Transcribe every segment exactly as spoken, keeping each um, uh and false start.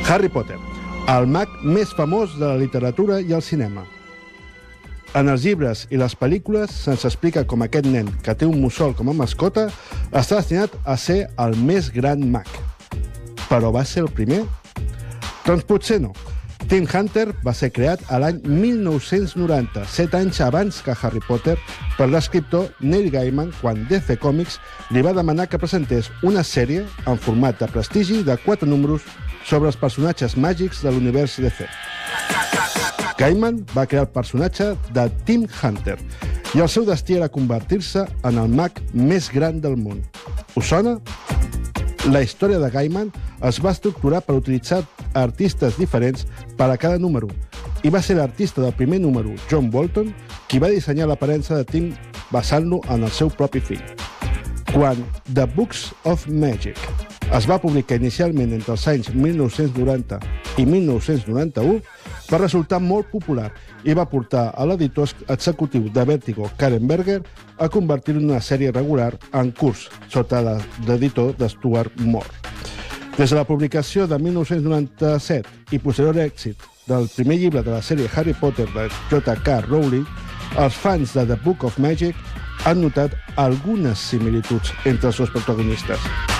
Harry Potter, el mag més famós de la literatura i el cinema. En els llibres i les pel·lícules se'ns explica com aquest nen, que té un mussol com a mascota, està destinat a ser el més gran mag. Però va ser el primer? Doncs potser no. Tim Hunter va ser creat a l'any mil nou-cents noranta, set anys abans que Harry Potter, per l'escriptor Neil Gaiman, quan D C Comics li va demanar que presentés una sèrie en format de prestigi de quatre números sobre els personatges màgics de l'univers D C. Gaiman va crear el personatge de Tim Hunter i el seu destí era convertir-se en el mag més gran del món. Us sona? La història de Gaiman es va estructurar per utilitzar artistes diferents per a cada número i va ser l'artista del primer número, John Walton, qui va dissenyar l'aparença de Tim basant-lo en el seu propi fill. Quan The Books of Magic es va publicar inicialment entre els anys mil nou-cents noranta i mil nou-cents noranta-u, va resultar molt popular i va portar a l'editor executiu de Vertigo, Karen Berger, a convertir-lo en una sèrie regular en curs sota l'editor de Stuart Moore. Des de la publicació de mil nou-cents noranta-set i posterior èxit del primer llibre de la sèrie Harry Potter de J K Rowling, els fans de The Book of Magic han notat algunes similituds entre els seus protagonistes.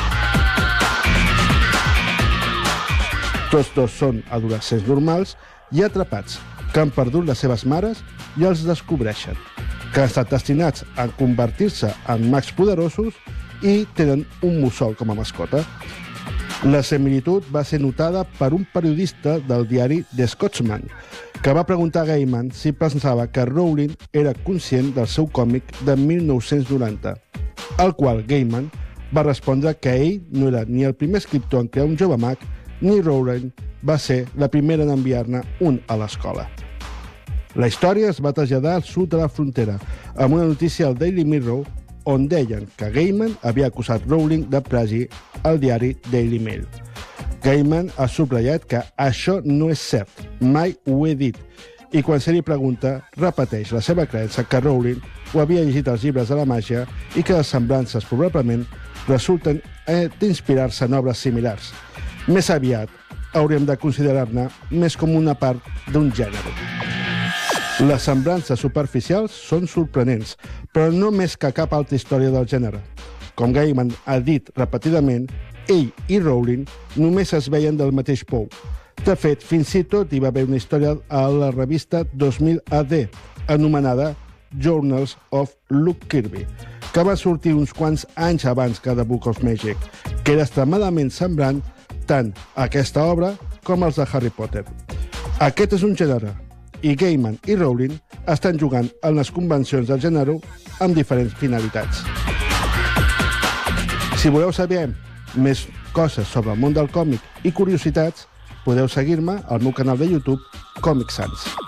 Tots dos són adolescents normals i atrapats, que han perdut les seves mares i els descobreixen, que han estat destinats a convertir-se en mags poderosos i tenen un mussol com a mascota. La similitud va ser notada per un periodista del diari The Scotsman, que va preguntar a Gaiman si pensava que Rowling era conscient del seu còmic de mil nou-cents noranta, al qual Gaiman va respondre que ell no era ni el primer escriptor en crear un jove mag, ni Rowling va ser la primera en enviar-ne un a l'escola. La història es va traslladar al sud de la frontera, amb una notícia al Daily Mirror on deien que Gaiman havia acusat Rowling de plagi al diari Daily Mail. Gaiman ha subratllat que això no és cert, mai ho he dit, i quan se li pregunta, repeteix la seva creença que Rowling ho havia llegit als llibres de la màgia i que les semblances probablement resulten eh, d'inspirar-se en obres similars. Més aviat, hauríem de considerar-ne més com una part d'un gènere. Les semblances superficials són sorprenents, però no més que cap altra història del gènere. Com Gaiman ha dit repetidament, ell i Rowling només es veien del mateix pou. De fet, fins i tot hi va haver una història a la revista dos mil A D, anomenada Journals of Luke Kirby, que va sortir uns quants anys abans que The Book of Magic, que era extremadament semblant tant a aquesta obra com als de Harry Potter. Aquest és un gènere, i Gaiman i Rowling estan jugant en les convencions del gènere amb diferents finalitats. Si voleu saber més coses sobre el món del còmic i curiositats, podeu seguir-me al meu canal de YouTube Comic Sans.